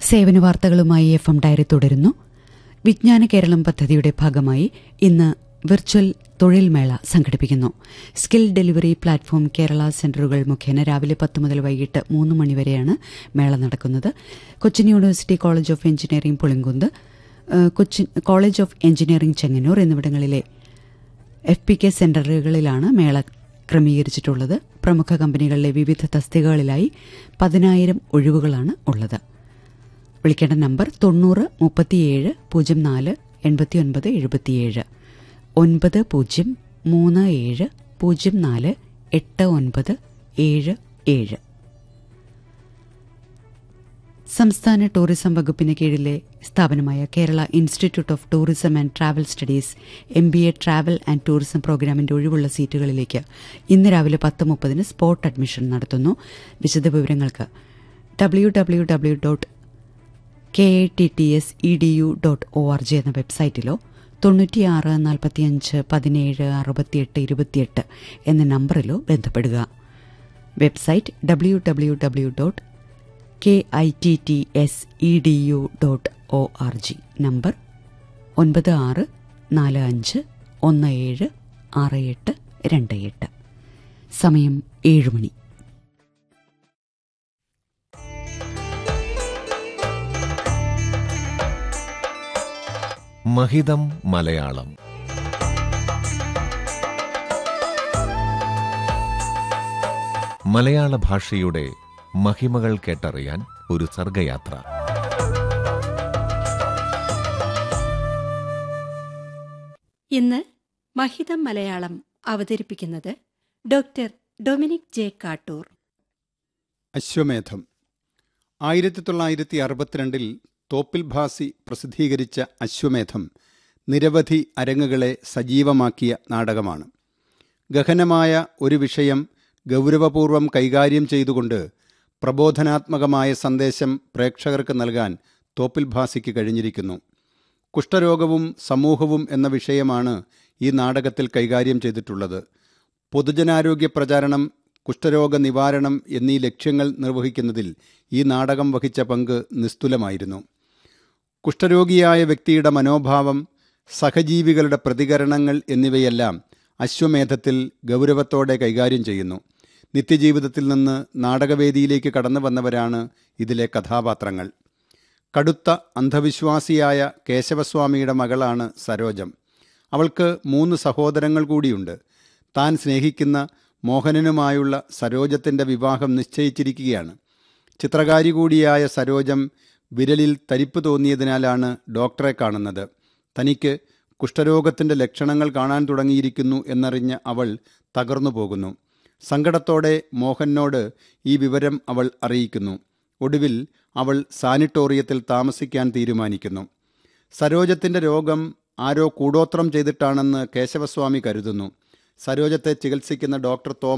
സേവന വാർത്തകളുമായി FM diary തുടരുന്നു. വിജ്ഞാന കേരളം പദ്ധതിയുടെ ഭാഗമായി ഇന്ന് വിർച്വൽ തൊഴിൽ മേള സംഘടിപ്പിക്കുന്നു. സ്കിൽ ഡെലിവറി പ്ലാറ്റ്ഫോം കേരള സെന്ററുകൾ മുഖേന രാവിലെ 10 മുതൽ വൈകിട്ട് 3 മണിവരെയാണ് മേള നടക്കുന്നത്. Cochin university college of engineering Pulinkunnu, Cochin college of engineering Chengannur എന്നിവിടങ്ങളിലെ FPK സെന്ററുകളിലാണ് മേള ക്രമീകരിച്ചിട്ടുള്ളത്. പ്രമുഖ കമ്പനികളിലെ വിവിധ തസ്തികകളിലായി 10,000 ഒഴിവുകളാണ് ഉള്ളത്. വിളിക്കേണ്ട നമ്പർ 90 37 04 89 77 9037 04 8977. സംസ്ഥാന ടൂറിസം വകുപ്പിന് കീഴിലെ സ്ഥാപനമായ Kerala institute of tourism and travel studies MBA travel and tourism പ്രോഗ്രാമിന്റെ ഒഴിവുള്ള സീറ്റുകളിലേക്ക് ഇന്ന് രാവിലെ 10:30 സ്പോട്ട് അഡ്മിഷൻ നടത്തുന്നു. വിശദവിവരങ്ങൾക്ക് www.kattsedu.org എന്ന വെബ്സൈറ്റിലോ 96 45 17 68 28 എന്ന നമ്പറിലോ ബന്ധപ്പെടുക. Website www.kattsedu.org. നമ്പർ 9645176828. സമയം 7 മണി. മഹിതം മലയാളം. മലയാള ഭാഷയുടെ മഹിമകൾ കേട്ടറിയാൻ ഒരു സർഗയാത്ര. ഇന്ന് മഹിതം മലയാളം അവതരിപ്പിക്കുന്നത് ഡോക്ടർ ഡൊമിനിക് ജെ കാട്ടൂർ. അശ്വമേധം 1962 തോപ്പിൽ ഭാസി പ്രസിദ്ധീകരിച്ച അശ്വമേധം നിരവധി അരങ്ങുകളെ സജീവമാക്കിയ നാടകമാണ്. ഗഹനമായ ഒരു വിഷയം ഗൗരവപൂർവം കൈകാര്യം ചെയ്തുകൊണ്ട് പ്രബോധനാത്മകമായ സന്ദേശം പ്രേക്ഷകർക്ക് നൽകാൻ തോപ്പിൽ ഭാസിക്ക് കഴിഞ്ഞിരിക്കുന്നു. കുഷ്ഠരോഗവും സമൂഹവും എന്ന വിഷയമാണ് ഈ നാടകത്തിൽ കൈകാര്യം ചെയ്തിട്ടുള്ളത്. പൊതുജനാരോഗ്യ പ്രചാരണം, കുഷ്ഠരോഗ നിവാരണം എന്നീ ലക്ഷ്യങ്ങൾ നിർവഹിക്കുന്നതിൽ ഈ നാടകം വഹിച്ച പങ്ക് നിസ്തുലമായിരുന്നു. കുഷ്ഠരോഗിയായ വ്യക്തിയുടെ മനോഭാവം, സഹജീവികളുടെ പ്രതികരണങ്ങൾ എന്നിവയെല്ലാം അശ്വമേധത്തിൽ ഗൗരവത്തോടെ കൈകാര്യം ചെയ്യുന്നു. നിത്യജീവിതത്തിൽ നിന്ന് നാടകവേദിയിലേക്ക് കടന്നു വന്നവരാണ് ഇതിലെ കഥാപാത്രങ്ങൾ. കടുത്ത അന്ധവിശ്വാസിയായ കേശവസ്വാമിയുടെ മകളാണ് സരോജം. അവൾക്ക് 3 സഹോദരങ്ങൾ കൂടിയുണ്ട്. താൻ സ്നേഹിക്കുന്ന മോഹനനുമായുള്ള സരോജത്തിൻ്റെ വിവാഹം നിശ്ചയിച്ചിരിക്കുകയാണ്. ചിത്രകാരി കൂടിയായ സരോജം വിരലിൽ തരിപ്പ് തോന്നിയതിനാലാണ് ഡോക്ടറെ കാണുന്നത്. തനിക്ക് കുഷ്ഠരോഗത്തിൻ്റെ ലക്ഷണങ്ങൾ കാണാൻ തുടങ്ങിയിരിക്കുന്നു എന്നറിഞ്ഞ അവൾ തകർന്നു പോകുന്നു. സങ്കടത്തോടെ മോഹനോട് ഈ വിവരം അവൾ അറിയിക്കുന്നു. ഒടുവിൽ അവൾ സാനിറ്റോറിയത്തിൽ താമസിക്കാൻ തീരുമാനിക്കുന്നു. സരോജത്തിൻ്റെ രോഗം ആരോ കൂടോത്രം ചെയ്തിട്ടാണെന്ന് കേശവസ്വാമി കരുതുന്നു. സരോജത്തെ ചികിത്സിക്കുന്ന ഡോക്ടർ